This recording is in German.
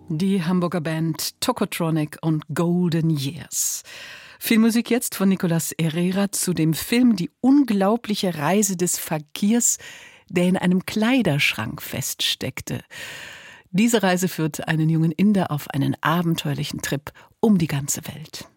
Die Hamburger Band Tokotronic und Golden Years. Filmmusik jetzt von Nicolas Herrera zu dem Film Die unglaubliche Reise des Fakirs, der in einem Kleiderschrank feststeckte. Diese Reise führt einen jungen Inder auf einen abenteuerlichen Trip um die ganze Welt.